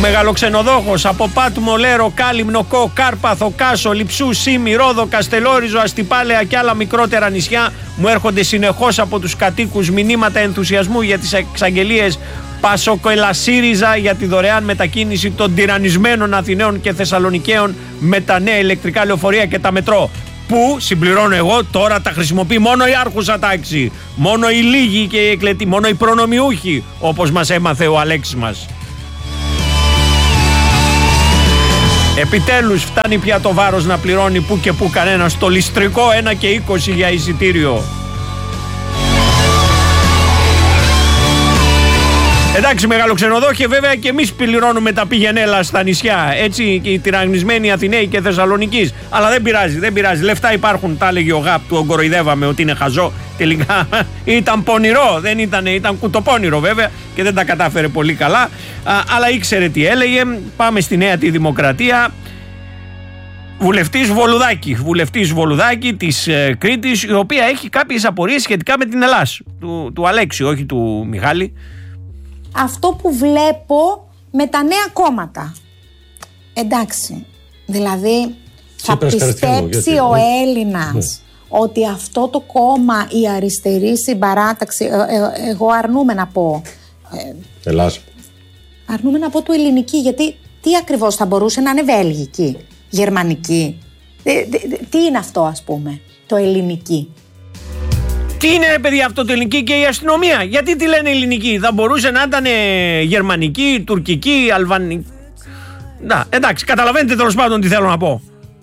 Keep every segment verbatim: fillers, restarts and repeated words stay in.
μεγαλοξενοδόχος από Πάτμο, Λέρο, Κάλυμνο, Κο, Κάρπαθο, Κάσο, Λιψού, Σίμη, Ρόδο, Καστελόριζο, Αστυπάλαια και άλλα μικρότερα νησιά μου έρχονται συνεχώς από τους κατοίκους μηνύματα ενθουσιασμού για τις εξαγγελίες Πασοκοελασίριζα για τη δωρεάν μετακίνηση των τυραννισμένων Αθηναίων και Θεσσαλονικαίων με τα νέα ηλεκτρικά λεωφορεία και τα μετρό. Που, συμπληρώνω εγώ, τώρα τα χρησιμοποιεί μόνο η άρχουσα τάξη. Μόνο οι λίγοι και οι εκλετοί, μόνο οι προνομιούχοι, όπως μας έμαθε ο Αλέξης μας. Επιτέλους φτάνει πια το βάρος να πληρώνει που και που κανένας το ληστρικό ένα και είκοσι για εισιτήριο. Εντάξει, μεγαλοξενοδόχε, βέβαια και εμείς πληρώνουμε τα πηγενέλα στα νησιά. Έτσι και οι τυραννισμένοι Αθηναίοι και Θεσσαλονικής. Αλλά δεν πειράζει, δεν πειράζει. Λεφτά υπάρχουν, τα έλεγε ο Γαπ, του ογκοροϊδεύαμε ότι είναι χαζό. Τελικά ήταν πονηρό, δεν ήταν, ήταν κουτοπώνηρο βέβαια και δεν τα κατάφερε πολύ καλά. Α, αλλά ήξερε τι έλεγε. Πάμε στη Νέα τη Δημοκρατία. Βουλευτής Βολουδάκη, βουλευτής Βολουδάκη της ε, Κρήτης, η οποία έχει κάποιες απορίες σχετικά με την Ελλάς. Του, του Αλέξη, όχι του Μιχάλη. Αυτό που βλέπω με τα νέα κόμματα. Εντάξει, δηλαδή θα πιστέψει ο Έλληνας ναι. ότι αυτό το κόμμα, η αριστερή συμπαράταξη, ε, ε, εγώ αρνούμαι να πω. Ε, Ελλάς. Αρνούμαι να πω του ελληνική, γιατί τι ακριβώς θα μπορούσε να είναι βέλγικη, γερμανική. Ε, ε, ε, τι είναι αυτό ας πούμε, το ελληνική. Τι είναι ρε παιδιά αυτό το ελληνική και η αστυνομία? Γιατί τη λένε ελληνική? Θα μπορούσε να ήταν γερμανική, τουρκική, αλβανική. Να, εντάξει, καταλαβαίνετε τέλος πάντων τι θέλω να πω.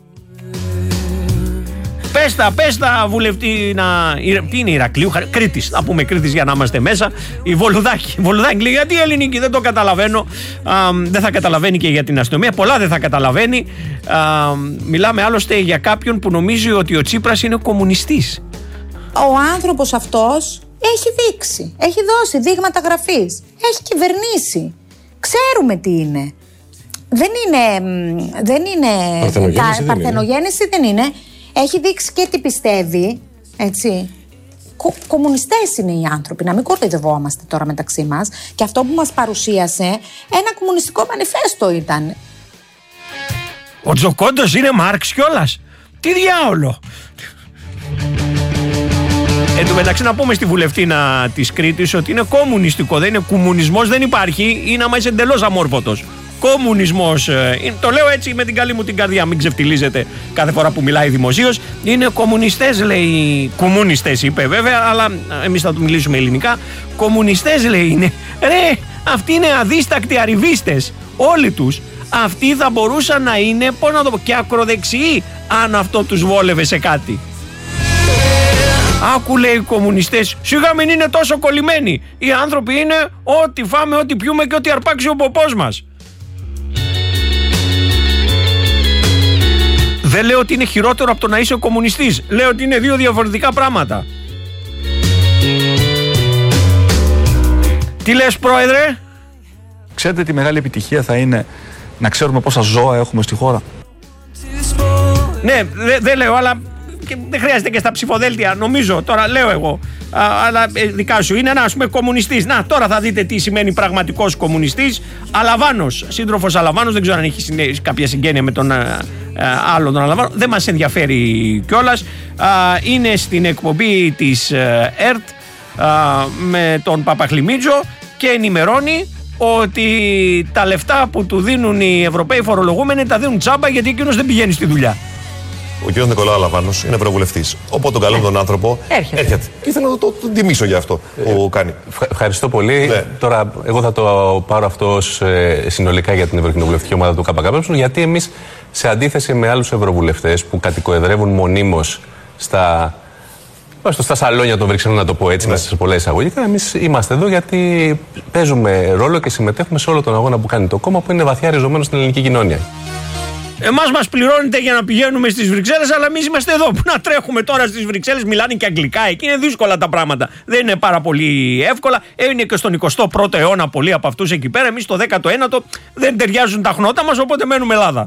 Πες τα, πες τα βουλευτή να... Τι είναι Ηρακλείου, Κρήτης, να πούμε Κρήτης για να είμαστε μέσα. Η Βολουδάκη, Βολουδάκη λέει γιατί ελληνική, δεν το καταλαβαίνω. Α, δεν θα καταλαβαίνει και για την αστυνομία, πολλά δεν θα καταλαβαίνει. Α, μιλάμε άλλωστε για κάποιον που νομίζει ότι ο Τσίπρας είναι κομμουνιστής. Ο άνθρωπος αυτός έχει δείξει, έχει δώσει δείγματα γραφής, έχει κυβερνήσει. Ξέρουμε τι είναι. Δεν είναι, δεν είναι παρθενογέννηση, δεν, παρθενογέννηση δεν είναι. Έχει δείξει και τι πιστεύει, έτσι. Κο, κομμουνιστές είναι οι άνθρωποι, να μην κοροϊδευόμαστε τώρα μεταξύ μας. Και αυτό που μας παρουσίασε, ένα κομμουνιστικό μανιφέστο ήταν. Ο Τζοκόντος είναι Μάρξ κιόλας. Τι διάολο. Εν τω μεταξύ να πούμε στη βουλευτήνα της Κρήτης ότι είναι κομμουνιστικό, δεν είναι κομμουνισμός, δεν υπάρχει, είναι άμα είσαι εντελώς αμόρφωτος. Κομμουνισμός, ε, το λέω έτσι με την καλή μου την καρδιά, μην ξεφτιλίζετε κάθε φορά που μιλάει δημοσίως. Είναι κομμουνιστές λέει, κομμουνιστές είπε βέβαια, αλλά εμείς θα του μιλήσουμε ελληνικά. Κομμουνιστές λέει είναι, ρε αυτοί είναι αδίστακτοι αριβίστες, όλοι τους. Αυτοί θα μπορούσαν να είναι, πώς να το πω, και ακροδεξιοί αν αυτό τους βόλευε σε κάτι. Άκου λέει οι κομμουνιστές, σιγά μην είναι τόσο κολλημένοι. Οι άνθρωποι είναι ό,τι φάμε, ό,τι πιούμε και ό,τι αρπάξει ο ποπός μας. Δεν λέω ότι είναι χειρότερο από το να είσαι κομμουνιστής. Λέω ότι είναι δύο διαφορετικά πράγματα. Τι λες πρόεδρε? Ξέρετε τι μεγάλη επιτυχία θα είναι να ξέρουμε πόσα ζώα έχουμε στη χώρα? Ναι, δεν δε λέω, αλλά και δεν χρειάζεται και στα ψηφοδέλτια, νομίζω, τώρα λέω εγώ. Α, αλλά ε, δικά σου είναι ένα, ας πούμε, κομμουνιστής. Να, τώρα θα δείτε τι σημαίνει πραγματικός κομμουνιστής. Αλαβάνος, σύντροφος Αλαβάνος, δεν ξέρω αν έχει συνέ, κάποια συγγένεια με τον α, α, άλλο τον Αλαβάνο. Δεν μας ενδιαφέρει κιόλας. Α, είναι στην εκπομπή της α, ΕΡΤ α, με τον Παπαχλημίτζο και ενημερώνει ότι τα λεφτά που του δίνουν οι Ευρωπαίοι φορολογούμενοι τα δίνουν τσάμπα γιατί εκείνος δεν πηγαίνει στη δουλειά. Ο κ. Νικολάου Αλαβάνος είναι ευρωβουλευτής. Οπότε τον καλούμε τον άνθρωπο. Έρχεται. Έρχεται. Και ήθελα να το, το τιμήσω για αυτό που κάνει. Ευχαριστώ πολύ. Ναι. Τώρα, εγώ θα το πάρω αυτό ως, ε, συνολικά για την Ευρωκοινοβουλευτική ομάδα του ΚΚΠ, γιατί εμείς, σε αντίθεση με άλλους ευρωβουλευτές που κατοικοεδρεύουν μονίμως στα, στα σαλόνια των Βρυξελών, να το πω έτσι, ναι, μέσα σε πολλά εισαγωγικά, εμείς είμαστε εδώ γιατί παίζουμε ρόλο και συμμετέχουμε σε όλο τον αγώνα που κάνει το κόμμα, που είναι βαθιά ριζωμένο στην ελληνική κοινωνία. Εμάς μας πληρώνετε για να πηγαίνουμε στις Βρυξέλλες, αλλά εμείς είμαστε εδώ. Που να τρέχουμε τώρα στις Βρυξέλλες, μιλάνε και αγγλικά. Εκεί είναι δύσκολα τα πράγματα. Δεν είναι πάρα πολύ εύκολα. Είναι και στον εικοστό πρώτο αιώνα πολλοί από αυτούς εκεί πέρα. Εμείς στο δέκατο ένατο δεν ταιριάζουν τα χνότα μας, οπότε μένουμε Ελλάδα.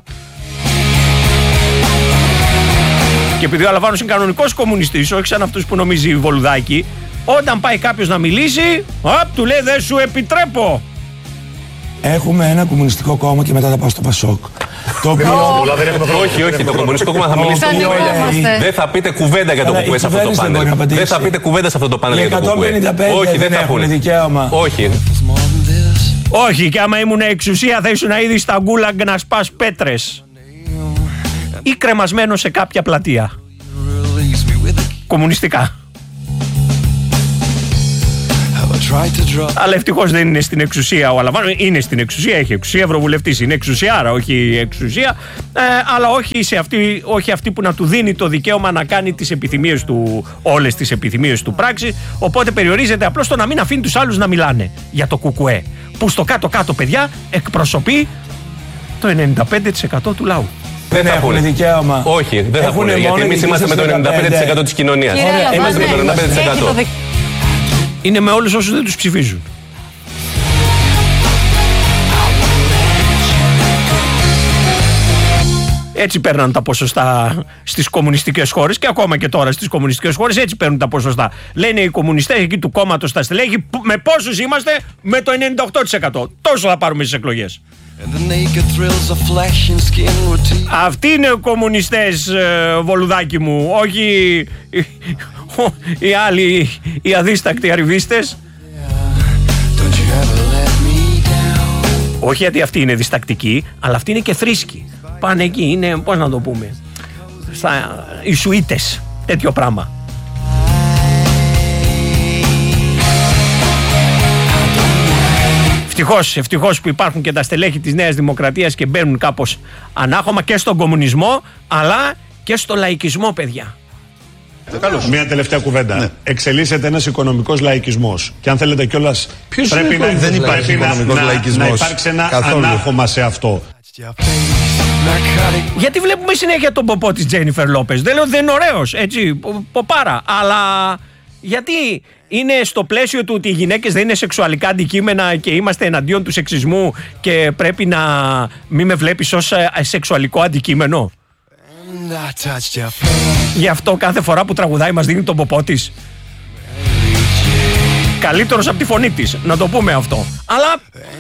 Και επειδή ο Αλαβάνος είναι κανονικός κομμουνιστής, όχι σαν αυτούς που νομίζει η Βολουδάκη, όταν πάει κάποιος να μιλήσει, απ, του λέει δεν σου επιτρέπω. Έχουμε ένα κομμουνιστικό κόμμα και μετά θα πάω στο Πασόκ. Το οποίο. Όχι, όχι, το κομμουνιστικό κόμμα θα μιλήσει. Δεν θα πείτε κουβέντα για το κουκουέ σε αυτό το πάνελ. Δεν θα πείτε κουβέντα σε αυτό το πάνελ για το κουκουέ. Όχι, δεν θα πούνε. Όχι. Όχι, και άμα ήμουν εξουσία θα ήσουν ήδη στα γκούλαγκ να σπάς πέτρες. Ή κρεμασμένο σε κάποια πλατεία. Κομμουνιστικά. Αλλά ευτυχώς δεν είναι στην εξουσία ο Αλαβάνος. Είναι στην εξουσία, έχει εξουσία, ευρωβουλευτής είναι εξουσιάρα, όχι εξουσία. Ε, αλλά όχι, σε αυτή, όχι αυτή που να του δίνει το δικαίωμα να κάνει τις επιθυμίες του, όλες τις επιθυμίες του πράξη. Οπότε περιορίζεται απλώς στο να μην αφήνει τους άλλους να μιλάνε για το κουκουέ. Που στο κάτω-κάτω, παιδιά, εκπροσωπεί το ενενήντα πέντε τοις εκατό του λαού. Δεν θα πούνε. Δικαίωμα. Όχι, δεν θα πούνε. Γιατί εμείς είμαστε με το ενενήντα πέντε τοις εκατό της κοινωνίας. Είμαστε με το ενενήντα πέντε τοις εκατό. Είναι με όλους όσους δεν τους ψηφίζουν. Έτσι παίρναν τα ποσοστά στις κομμουνιστικές χώρες και ακόμα και τώρα στις κομμουνιστικές χώρες έτσι παίρνουν τα ποσοστά. Λένε οι κομμουνιστές εκεί του κόμματος τα στελέχη, με πόσους είμαστε? Με το ενενήντα οκτώ τοις εκατό. Τόσο θα πάρουμε στις εκλογές. Αυτοί είναι οι κομμουνιστές, Βολουδάκι μου, όχι οι άλλοι, οι αδίστακτοι αριβίστες. Όχι γιατί αυτοί είναι διστακτικοί, αλλά αυτοί είναι και θρήσκοι. Πάνε εκεί, είναι, πώς να το πούμε, στα Ιησουίτες, τέτοιο πράγμα. Ευτυχώς, ευτυχώς που υπάρχουν και τα στελέχη της Νέας Δημοκρατίας και μπαίνουν κάπως ανάχωμα και στον κομμουνισμό, αλλά και στο λαϊκισμό, παιδιά. Μία τελευταία κουβέντα. Ναι. Εξελίσσεται ένας οικονομικός λαϊκισμός. Και αν θέλετε κιόλας, πρέπει να, δεν υπάρχει οικονομικός λαϊκισμός. Να υπάρξει ένα καθόλου ανάχωμα σε αυτό. Γιατί βλέπουμε συνέχεια τον ποπό της Τζένιφερ Λόπες. Δεν λέω ότι δεν είναι ωραίος, έτσι, ποπάρα. Αλλά γιατί είναι στο πλαίσιο του ότι οι γυναίκες δεν είναι σεξουαλικά αντικείμενα και είμαστε εναντίον του σεξισμού και πρέπει να μην με βλέπεις ως σεξουαλικό αντικείμενο. Γι' αυτό κάθε φορά που τραγουδάει μας δίνει τον ποπό της. Καλύτερος από τη φωνή της, να το πούμε αυτό. Αλλά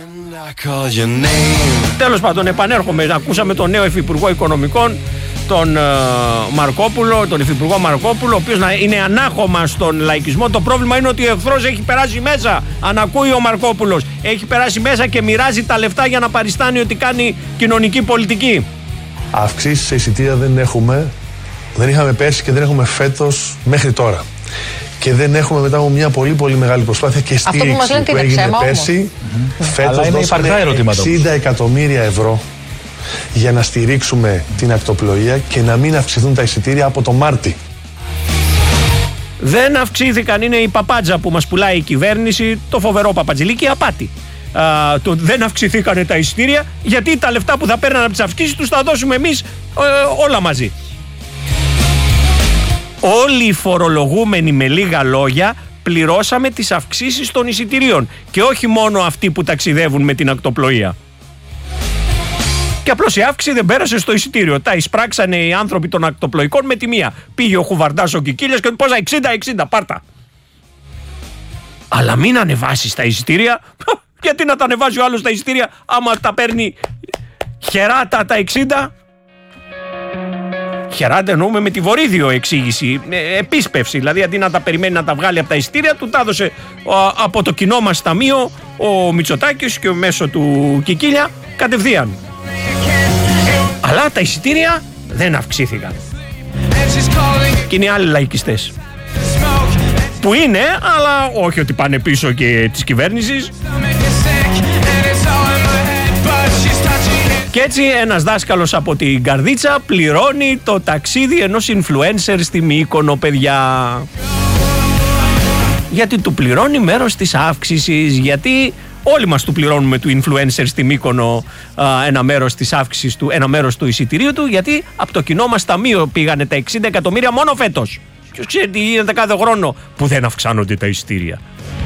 τέλος πάντων, επανέρχομαι. Ακούσαμε τον νέο υφυπουργό οικονομικών, τον uh, Μαρκόπουλο, τον υφυπουργό Μαρκόπουλο, ο οποίος είναι ανάχωμα στον λαϊκισμό. Το πρόβλημα είναι ότι ο εχθρός έχει περάσει μέσα. Αν ακούει ο Μαρκόπουλος, έχει περάσει μέσα και μοιράζει τα λεφτά για να παριστάνει ότι κάνει κοινωνική πολιτική. Αυξήσεις σε εισιτήρια δεν έχουμε, δεν είχαμε πέρσι και δεν έχουμε φέτος μέχρι τώρα. Και δεν έχουμε μετά από μια πολύ πολύ μεγάλη προσπάθεια και στήριξη που, που έγινε ψέμα, πέρσι. Mm-hmm. Φέτος δώσαμε εξήντα εκατομμύρια ευρώ για να στηρίξουμε την ακτοπλοεία και να μην αυξηθούν τα εισιτήρια από το Μάρτι. Δεν αυξήθηκαν, είναι η παπάντζα που μας πουλάει η κυβέρνηση, το φοβερό παπατζηλίκι, απάτη. Uh, το, δεν αυξηθήκανε τα εισιτήρια γιατί τα λεφτά που θα παίρναν από τις αυξήσεις τους θα δώσουμε εμείς uh, όλα μαζί. Όλοι οι φορολογούμενοι, με λίγα λόγια, πληρώσαμε τις αυξήσεις των εισιτηρίων και όχι μόνο αυτοί που ταξιδεύουν με την ακτοπλοεία. Και απλώς η αύξηση δεν πέρασε στο εισιτήριο. Τα εισπράξανε οι άνθρωποι των ακτοπλοϊκών με τη μία. Πήγε ο Χουβαρντάς ο Κικίλιας και του πόσα εξήντα εξήντα πάρτα. Αλλά μην ανεβάσεις τα εισιτήρια. Γιατί να τα ανεβάζει ο άλλος τα εισιτήρια άμα τα παίρνει χεράτα τα εξήντα. Χεράτα εννοούμε με τη βορίδιο εξήγηση, ε, επίσπευση. Δηλαδή αντί να τα περιμένει να τα βγάλει από τα εισιτήρια, του τα έδωσε α, από το κοινό μας ταμείο ο Μητσοτάκης και μέσω του Κικίλια κατευθείαν. Αλλά τα εισιτήρια δεν αυξήθηκαν. Και είναι άλλοι λαϊκιστές. Που είναι, αλλά όχι ότι πάνε πίσω και της κυβέρνησης. Και έτσι ένας δάσκαλος από την Καρδίτσα πληρώνει το ταξίδι ενός influencer στη Μύκονο, παιδιά. Γιατί του πληρώνει μέρος της αύξησης, γιατί όλοι μας του πληρώνουμε του influencer στη Μύκονο α, ένα μέρος της αύξησης του, ένα μέρος του εισιτηρίου του, γιατί από το κοινό μας ταμείο πήγανε τα εξήντα εκατομμύρια μόνο φέτος. Ποιος ξέρει τι γίνεται κάθε χρόνο που δεν αυξάνονται τα εισιτήρια.